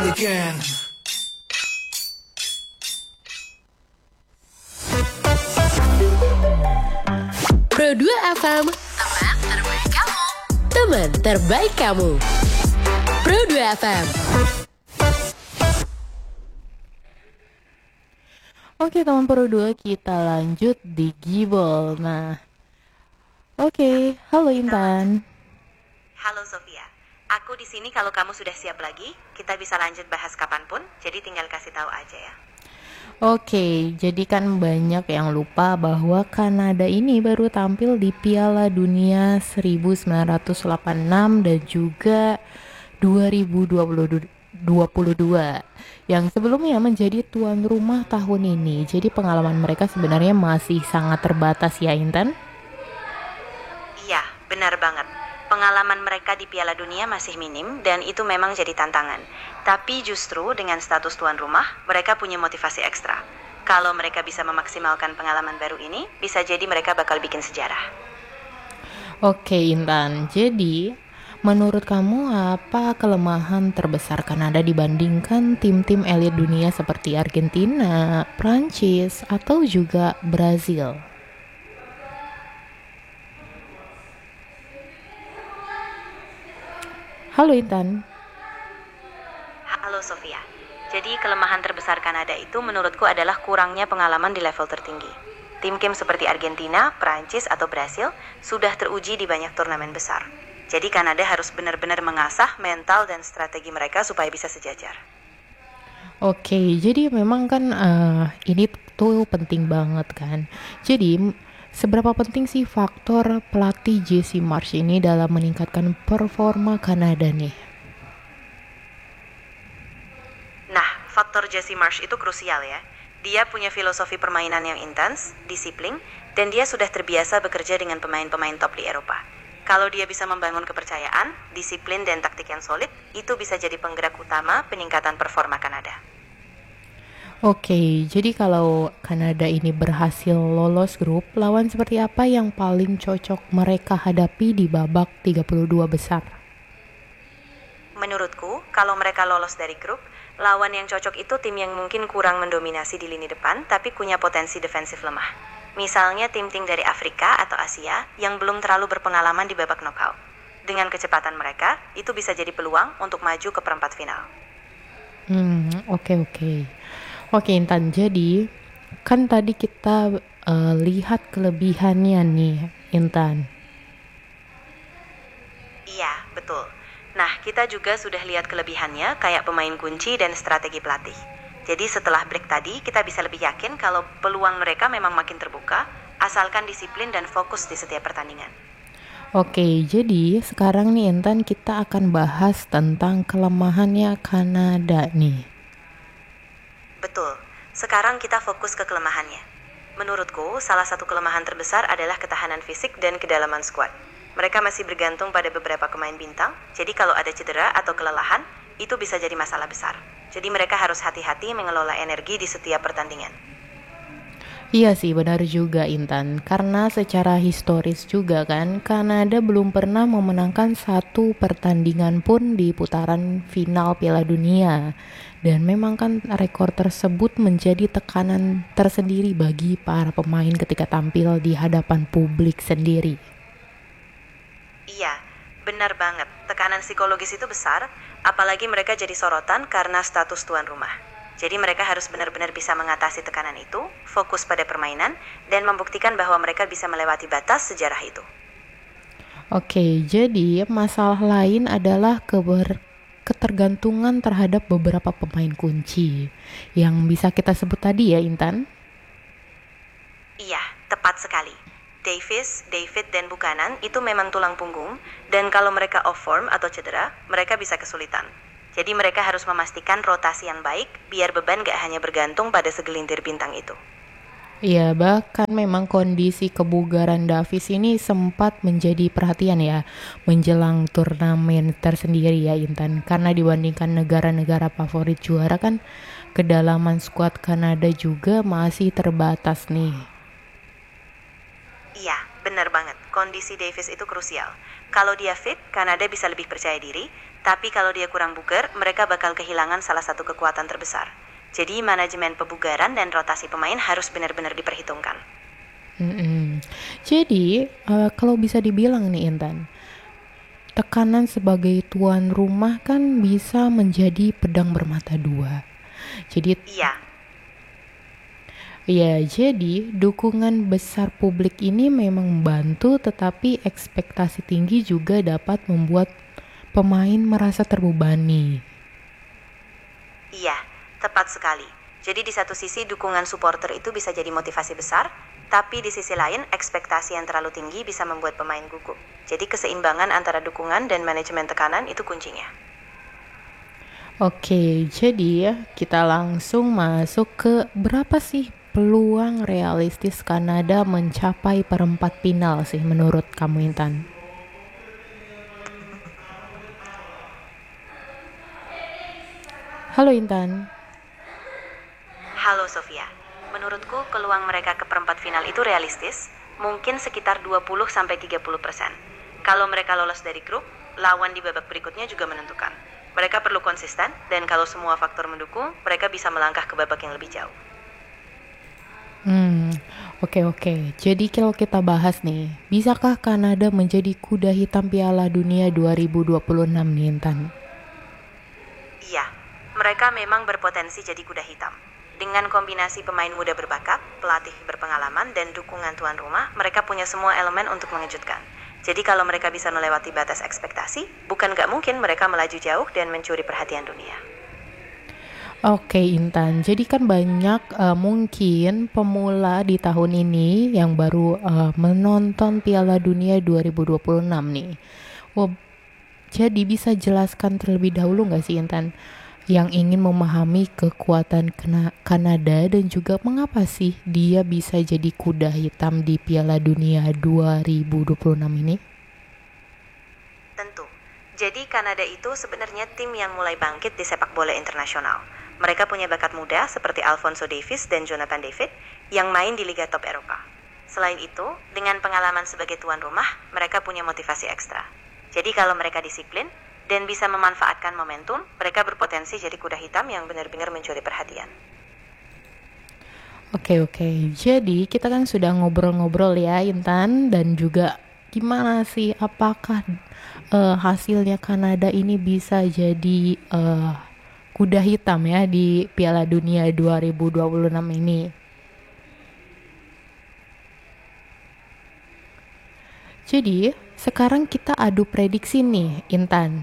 again. Pro 2 FM, teman terbaik kamu. Teman terbaik kamu. Pro 2 FM. Oke teman Pro 2, kita lanjut di Gibol. Nah, oke, halo Intan. Halo Sofia, aku di sini kalau kamu sudah siap lagi, kita bisa lanjut bahas kapanpun, jadi tinggal kasih tahu aja ya. Oke, jadi kan banyak yang lupa bahwa Kanada ini baru tampil di Piala Dunia 1986 dan juga 2022 yang sebelumnya menjadi tuan rumah tahun ini. Jadi pengalaman mereka sebenarnya masih sangat terbatas ya Intan? Iya, benar banget. Pengalaman mereka di Piala Dunia masih minim dan itu memang jadi tantangan. Tapi justru dengan status tuan rumah, mereka punya motivasi ekstra. Kalau mereka bisa memaksimalkan pengalaman baru ini, bisa jadi mereka bakal bikin sejarah. Oke Intan, jadi menurut kamu apa kelemahan terbesar Kanada dibandingkan tim-tim elit dunia seperti Argentina, Prancis, atau juga Brazil? Halo Intan. Halo Sofia. Jadi kelemahan terbesar Kanada itu menurutku adalah kurangnya pengalaman di level tertinggi. Tim-tim seperti Argentina, Prancis, atau Brasil sudah teruji di banyak turnamen besar. Jadi Kanada harus benar-benar mengasah mental dan strategi mereka supaya bisa sejajar. Oke, jadi memang kan ini tuh penting banget kan. Jadi seberapa penting sih faktor pelatih Jesse Marsch ini dalam meningkatkan performa Kanada nih? Nah, faktor Jesse Marsch itu krusial ya. Dia punya filosofi permainan yang intens, disiplin, dan dia sudah terbiasa bekerja dengan pemain-pemain top di Eropa. Kalau dia bisa membangun kepercayaan, disiplin, dan taktik yang solid, itu bisa jadi penggerak utama peningkatan performa Kanada. Oke, jadi kalau Kanada ini berhasil lolos grup, lawan seperti apa yang paling cocok mereka hadapi di babak 32 besar? Menurutku, kalau mereka lolos dari grup, lawan yang cocok itu tim yang mungkin kurang mendominasi di lini depan, tapi punya potensi defensif lemah. Misalnya tim-tim dari Afrika atau Asia yang belum terlalu berpengalaman di babak knockout. Dengan kecepatan mereka, itu bisa jadi peluang untuk maju ke perempat final. Oke. Oke Intan, jadi kan tadi kita lihat kelebihannya nih Intan. Iya, betul. Nah, kita juga sudah lihat kelebihannya kayak pemain kunci dan strategi pelatih. Jadi setelah break tadi, kita bisa lebih yakin kalau peluang mereka memang makin terbuka, asalkan disiplin dan fokus di setiap pertandingan. Oke, jadi sekarang nih Intan kita akan bahas tentang kelemahannya Kanada nih. Betul. Sekarang kita fokus ke kelemahannya. Menurutku, salah satu kelemahan terbesar adalah ketahanan fisik dan kedalaman skuad. Mereka masih bergantung pada beberapa pemain bintang, jadi kalau ada cedera atau kelelahan, itu bisa jadi masalah besar. Jadi mereka harus hati-hati mengelola energi di setiap pertandingan. Iya sih, benar juga Intan. Karena secara historis juga kan, Kanada belum pernah memenangkan satu pertandingan pun di putaran final Piala Dunia. Dan memang kan rekor tersebut menjadi tekanan tersendiri bagi para pemain ketika tampil di hadapan publik sendiri. Iya, benar banget. Tekanan psikologis itu besar, apalagi mereka jadi sorotan karena status tuan rumah. Jadi mereka harus benar-benar bisa mengatasi tekanan itu, fokus pada permainan, dan membuktikan bahwa mereka bisa melewati batas sejarah itu. Oke, jadi masalah lain adalah ketergantungan terhadap beberapa pemain kunci yang bisa kita sebut tadi ya Intan. Iya, tepat sekali. Davis, David, dan Buchanan itu memang tulang punggung, dan kalau mereka off form atau cedera, mereka bisa kesulitan. Jadi mereka harus memastikan rotasi yang baik, biar beban gak hanya bergantung pada segelintir bintang itu. Iya, bahkan memang kondisi kebugaran Davis ini sempat menjadi perhatian ya menjelang turnamen tersendiri ya Intan. Karena dibandingkan negara-negara favorit juara kan kedalaman skuad Kanada juga masih terbatas nih. Iya, Benar banget, kondisi Davis itu krusial. Kalau dia fit, Kanada bisa lebih percaya diri, tapi kalau dia kurang bugar, mereka bakal kehilangan salah satu kekuatan terbesar. Jadi manajemen pebugaran dan rotasi pemain harus benar-benar diperhitungkan. Jadi, kalau bisa dibilang nih Intan, tekanan sebagai tuan rumah kan bisa menjadi pedang bermata dua. Jadi, Iya, ya, jadi dukungan besar publik ini memang membantu, tetapi ekspektasi tinggi juga dapat membuat pemain merasa terbebani. iya, tepat sekali. Jadi di satu sisi dukungan supporter itu bisa jadi motivasi besar, tapi di sisi lain ekspektasi yang terlalu tinggi bisa membuat pemain gugup. Jadi keseimbangan antara dukungan dan manajemen tekanan itu kuncinya. Oke, jadi ya kita langsung masuk ke berapa sih peluang realistis Kanada mencapai perempat final sih menurut kamu Intan? Halo Intan. Halo Sofia, menurutku peluang mereka ke perempat final itu realistis, mungkin sekitar 20-30%. Kalau mereka lolos dari grup, lawan di babak berikutnya juga menentukan. Mereka perlu konsisten, dan kalau semua faktor mendukung, mereka bisa melangkah ke babak yang lebih jauh. Oke. Jadi kalau kita bahas nih, bisakah Kanada menjadi kuda hitam Piala Dunia 2026 nih Intan? Iya, mereka memang berpotensi jadi kuda hitam. Dengan kombinasi pemain muda berbakat, pelatih berpengalaman, dan dukungan tuan rumah, mereka punya semua elemen untuk mengejutkan. Jadi kalau mereka bisa melewati batas ekspektasi, bukan gak mungkin mereka melaju jauh dan mencuri perhatian dunia. Oke Intan, jadi kan banyak mungkin pemula di tahun ini yang baru menonton Piala Dunia 2026 nih. Wah, jadi bisa jelaskan terlebih dahulu nggak sih Intan yang ingin memahami kekuatan Kanada dan juga mengapa sih dia bisa jadi kuda hitam di Piala Dunia 2026 ini? Tentu. Jadi Kanada itu sebenarnya tim yang mulai bangkit di sepak bola internasional. Mereka punya bakat muda seperti Alphonso Davies dan Jonathan David yang main di Liga Top Eropa. Selain itu, dengan pengalaman sebagai tuan rumah, mereka punya motivasi ekstra. Jadi kalau mereka disiplin dan bisa memanfaatkan momentum, mereka berpotensi jadi kuda hitam yang benar-benar mencuri perhatian. Oke. Jadi kita kan sudah ngobrol-ngobrol ya Intan, dan juga gimana sih apakah hasilnya Kanada ini bisa jadi kuda hitam ya di Piala Dunia 2026 ini. Jadi sekarang kita adu prediksi nih Intan.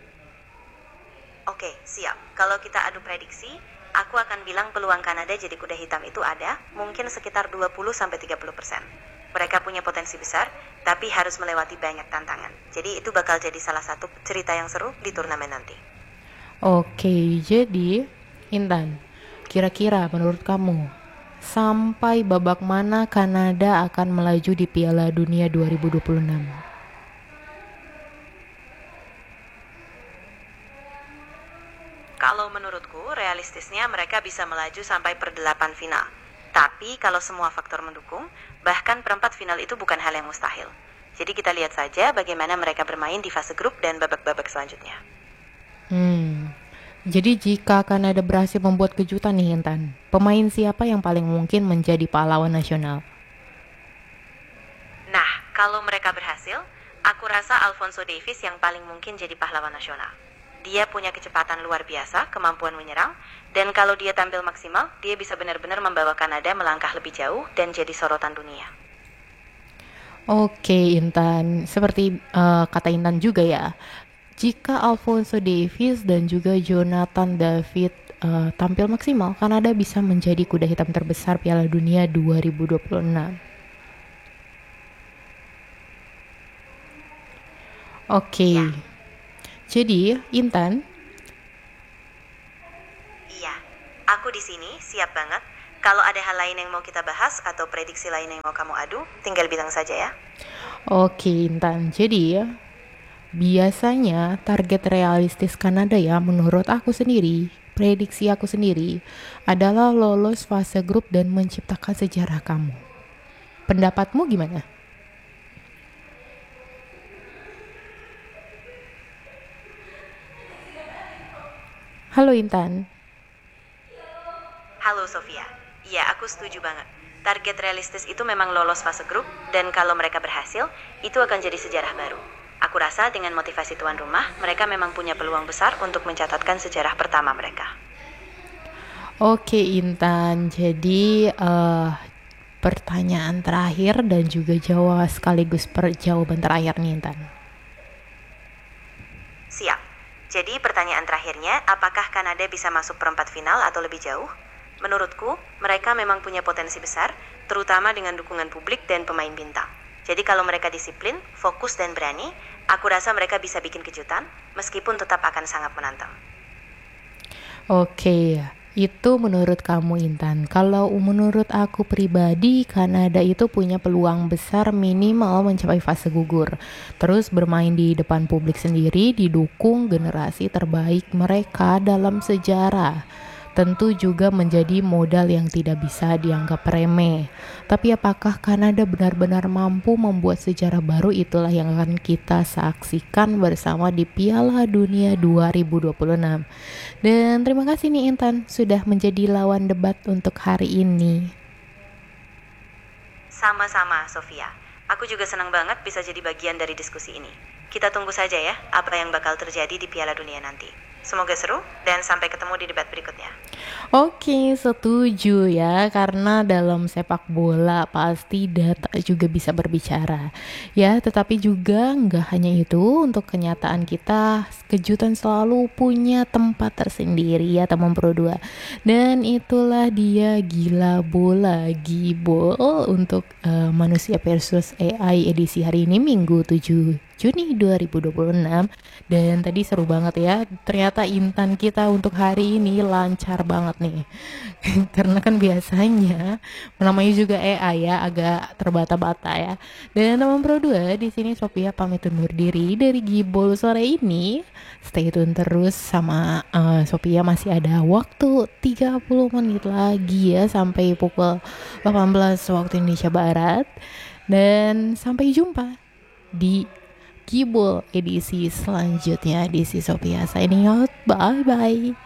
Oke, siap. Kalau kita adu prediksi, aku akan bilang peluang Kanada jadi kuda hitam itu ada, mungkin sekitar 20-30%. Mereka punya potensi besar, tapi harus melewati banyak tantangan. Jadi itu bakal jadi salah satu cerita yang seru di turnamen nanti. Oke, jadi Intan, kira-kira menurut kamu sampai babak mana Kanada akan melaju di Piala Dunia 2026? Kalau menurutku, realistisnya mereka bisa melaju sampai per-8 final. Tapi kalau semua faktor mendukung, bahkan perempat final itu bukan hal yang mustahil. Jadi kita lihat saja bagaimana mereka bermain di fase grup dan babak-babak selanjutnya. Jadi jika Kanada berhasil membuat kejutan nih Intan, pemain siapa yang paling mungkin menjadi pahlawan nasional? Nah, kalau mereka berhasil, aku rasa Alphonso Davies yang paling mungkin jadi pahlawan nasional. Dia punya kecepatan luar biasa, kemampuan menyerang, dan kalau dia tampil maksimal, dia bisa benar-benar membawa Kanada melangkah lebih jauh dan jadi sorotan dunia. Oke Intan, seperti kata Intan juga ya, jika Alphonso Davies dan juga Jonathan David tampil maksimal, Kanada bisa menjadi kuda hitam terbesar Piala Dunia 2026. Oke, jadi Intan, Iya, aku di sini siap banget. Kalau ada hal lain yang mau kita bahas atau prediksi lain yang mau kamu adu, tinggal bilang saja ya. oke Intan, jadi biasanya target realistis Kanada ya menurut aku sendiri, prediksi aku sendiri adalah lolos fase grup dan menciptakan sejarah kamu. Pendapatmu gimana? Halo Intan. Halo Sofia. Iya, aku setuju banget. Target realistis itu memang lolos fase grup, dan kalau mereka berhasil, itu akan jadi sejarah baru. Aku rasa dengan motivasi tuan rumah, mereka memang punya peluang besar untuk mencatatkan sejarah pertama mereka. Oke Intan, jadi pertanyaan terakhir dan juga jawab sekaligus jawaban terakhir nih Intan. Siap. Jadi pertanyaan terakhirnya, apakah Kanada bisa masuk perempat final atau lebih jauh? Menurutku, mereka memang punya potensi besar, terutama dengan dukungan publik dan pemain bintang. Jadi kalau mereka disiplin, fokus dan berani, aku rasa mereka bisa bikin kejutan, meskipun tetap akan sangat menantang. Oke, itu menurut kamu Intan. Kalau menurut aku pribadi, Kanada itu punya peluang besar minimal mencapai fase gugur. Terus bermain di depan publik sendiri, didukung generasi terbaik mereka dalam sejarah. Tentu juga menjadi modal yang tidak bisa dianggap remeh. Tapi apakah Kanada benar-benar mampu membuat sejarah baru? Itulah yang akan kita saksikan bersama di Piala Dunia 2026. Dan terima kasih nih Intan sudah menjadi lawan debat untuk hari ini. Sama-sama, Sofia. Aku juga senang banget bisa jadi bagian dari diskusi ini. Kita tunggu saja ya, apa yang bakal terjadi di Piala Dunia nanti. Semoga seru, dan sampai ketemu di debat berikutnya. Oke, setuju ya, karena dalam sepak bola pasti data juga bisa berbicara. Ya, tetapi juga nggak hanya itu, untuk kenyataan kita, kejutan selalu punya tempat tersendiri ya teman Pro 2. Dan itulah dia Gila Bola Gibol untuk Manusia versus AI edisi hari ini Minggu 7 Juni 2026. Dan tadi seru banget ya, ternyata Intan kita untuk hari ini lancar banget nih. Karena kan biasanya namanya juga AI ya, agak terbata-bata ya. Dan teman Pro 2, di sini Sophia pamit undur diri dari Gibol sore ini. Stay tune terus sama Sophia, masih ada waktu 30 menit lagi ya sampai pukul 18 waktu Indonesia Barat. Dan sampai jumpa di Gibol edisi selanjutnya. This is Sophia signing out. Bye bye.